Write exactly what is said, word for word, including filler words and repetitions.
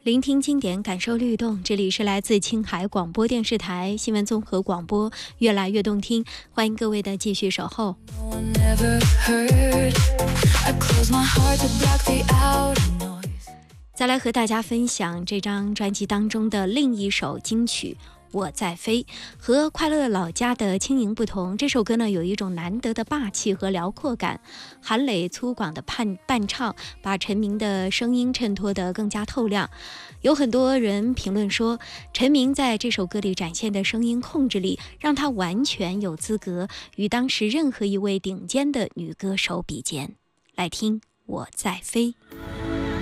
聆听经典，感受律动。这里是来自青海广播电视台新闻综合广播，越来越动听。欢迎各位的继续守候。再来和大家分享这张专辑当中的另一首金曲我在飞。和快乐老家的轻盈不同，这首歌呢有一种难得的霸气和辽阔感，韩磊粗犷的伴伴唱把陈明的声音衬托得更加透亮。有很多人评论说，陈明在这首歌里展现的声音控制力让他完全有资格与当时任何一位顶尖的女歌手比肩。来听我在飞。